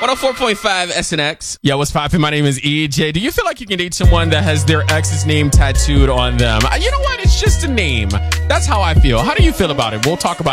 104.5 SNX. Yo, what's poppin'? My name is EJ. Do you feel like you can date someone that has their ex's name tattooed on them? You know what? It's just a name. That's how I feel. How do you feel about it? We'll talk about it.